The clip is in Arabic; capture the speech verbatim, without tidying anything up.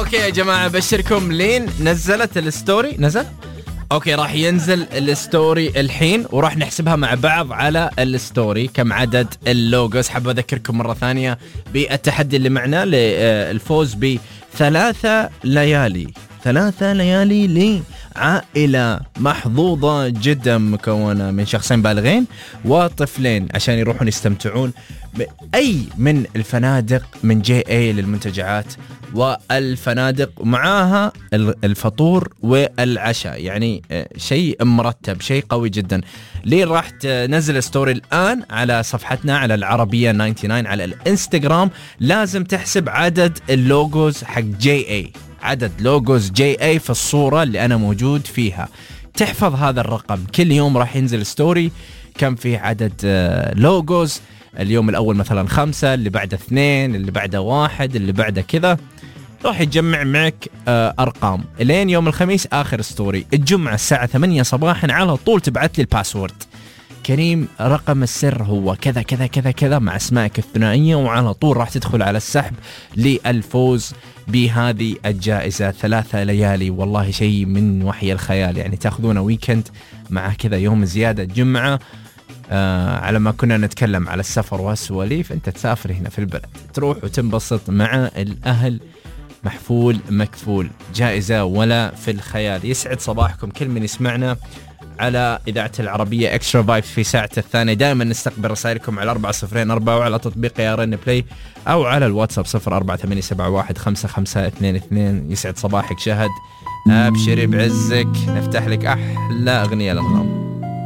اوكي يا جماعه بشركم لين نزلت الستوري نزل اوكي راح ينزل الستوري الحين وراح نحسبها مع بعض على الستوري كم عدد اللوجوز. حاب اذكركم مره ثانيه بالتحدي اللي معنا للفوز بثلاثه ليالي ثلاثه ليالي لعائله محظوظه جدا مكونه من شخصين بالغين وطفلين عشان يروحون يستمتعون بأي من الفنادق من جي اي للمنتجعات والفنادق ومعاها الفطور والعشاء. يعني شيء مرتب شيء قوي جدا. ليه راح تنزل ستوري الآن على صفحتنا على العربية تسعة وتسعين على الانستغرام. لازم تحسب عدد اللوجوز حق جي اي عدد لوجوز جي اي في الصورة اللي أنا موجود فيها. تحفظ هذا الرقم كل يوم راح ينزل ستوري كم فيه عدد لوجوز. اليوم الأول مثلا خمسة اللي بعده اثنين اللي بعده واحد اللي بعده كذا راح يجمع معك أرقام لين يوم الخميس آخر ستوري. الجمعة الساعة ثمانية صباحا على طول تبعت لي الباسورد كريم رقم السر هو كذا كذا كذا كذا مع اسمائك الثنائية وعلى طول راح تدخل على السحب للفوز بهذه الجائزة. ثلاثة ليالي والله شيء من وحي الخيال. يعني تأخذون ويكند مع كذا يوم زيادة جمعة. آه على ما كنا نتكلم على السفر والسواليف أنت تسافر هنا في البلد تروح وتنبسط مع الأهل محفول مكفول. جائزة ولا في الخيال. يسعد صباحكم كل من يسمعنا على إذاعة العربية إكسترا فايبس في ساعة الثانية. دائما نستقبل رسائلكم على أربعة صفرين أربعة وعلى تطبيق يا رن بلاي أو على الواتساب صفر أربعة ثمانية سبعة واحد خمسة خمسة اثنين اثنين. يسعد صباحك شهد أبشري بعزك نفتح لك أحلى أغنية الأنغام.